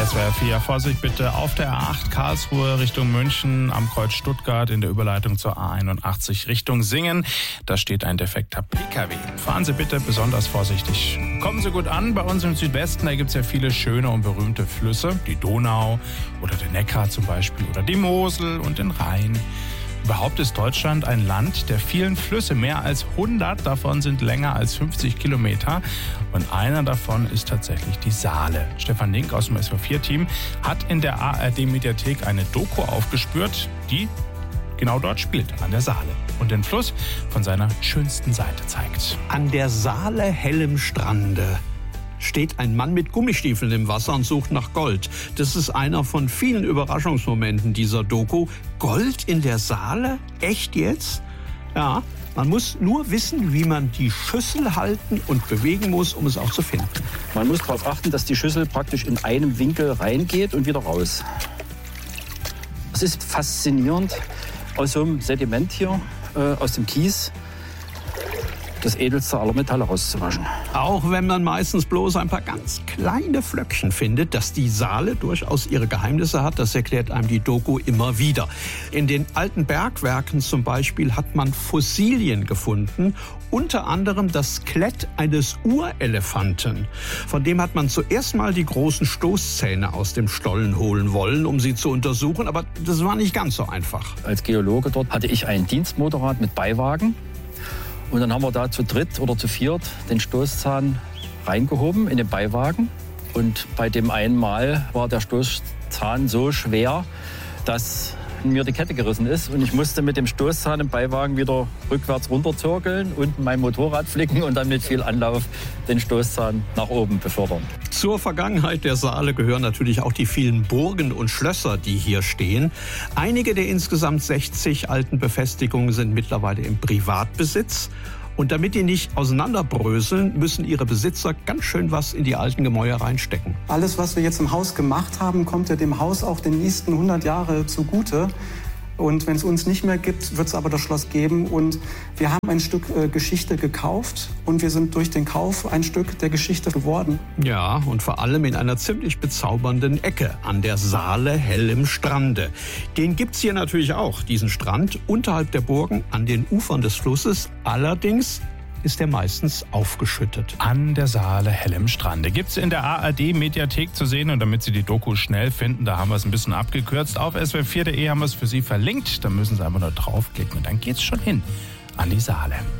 SWR 4. Vorsicht bitte auf der A8 Karlsruhe Richtung München, am Kreuz Stuttgart in der Überleitung zur A81 Richtung Singen. Da steht ein defekter PKW. Fahren Sie bitte besonders vorsichtig. Kommen Sie gut an. Bei uns im Südwesten, da gibt es ja viele schöne und berühmte Flüsse. Die Donau oder der Neckar zum Beispiel oder die Mosel und den Rhein. Überhaupt ist Deutschland ein Land der vielen Flüsse. Mehr als 100 davon sind länger als 50 Kilometer. Und einer davon ist tatsächlich die Saale. Stefan Link aus dem SWR4-Team hat in der ARD-Mediathek eine Doku aufgespürt, die genau dort spielt, an der Saale. Und den Fluss von seiner schönsten Seite zeigt. An der Saale hellem Strande steht ein Mann mit Gummistiefeln im Wasser und sucht nach Gold. Das ist einer von vielen Überraschungsmomenten dieser Doku. Gold in der Saale? Echt jetzt? Ja, man muss nur wissen, wie man die Schüssel halten und bewegen muss, um es auch zu finden. Man muss darauf achten, dass die Schüssel praktisch in einem Winkel reingeht und wieder raus. Es ist faszinierend, aus so einem Sediment hier, aus dem Kies, das edelste aller Metalle rauszuwaschen. Auch wenn man meistens bloß ein paar ganz kleine Flöckchen findet, dass die Saale durchaus ihre Geheimnisse hat, das erklärt einem die Doku immer wieder. In den alten Bergwerken zum Beispiel hat man Fossilien gefunden, unter anderem das Skelett eines Urelefanten. Von dem hat man zuerst mal die großen Stoßzähne aus dem Stollen holen wollen, um sie zu untersuchen, aber das war nicht ganz so einfach. Als Geologe dort hatte ich ein Dienstmotorrad mit Beiwagen. Und dann haben wir da zu dritt oder zu viert den Stoßzahn reingehoben in den Beiwagen. Und bei dem einen Mal war der Stoßzahn so schwer, dass mir die Kette gerissen ist. Und ich musste mit dem Stoßzahn im Beiwagen wieder rückwärts runterzirkeln und mein Motorrad flicken und dann mit viel Anlauf den Stoßzahn nach oben befördern. Zur Vergangenheit der Saale gehören natürlich auch die vielen Burgen und Schlösser, die hier stehen. Einige der insgesamt 60 alten Befestigungen sind mittlerweile im Privatbesitz. Und damit die nicht auseinanderbröseln, müssen ihre Besitzer ganz schön was in die alten Gemäuer reinstecken. Alles, was wir jetzt im Haus gemacht haben, kommt ja dem Haus auch den nächsten 100 Jahre zugute. Und wenn es uns nicht mehr gibt, wird es aber das Schloss geben. Und wir haben ein Stück Geschichte gekauft und wir sind durch den Kauf ein Stück der Geschichte geworden. Ja, und vor allem in einer ziemlich bezaubernden Ecke an der Saale hellem Strande. Den gibt's hier natürlich auch, diesen Strand, unterhalb der Burgen an den Ufern des Flusses. Allerdings ist er meistens aufgeschüttet. An der Saale hellem Strande gibt's in der ARD-Mediathek zu sehen. Und damit Sie die Doku schnell finden, da haben wir es ein bisschen abgekürzt. Auf swr4.de haben wir es für Sie verlinkt. Da müssen Sie einfach nur draufklicken und dann geht's schon hin an die Saale.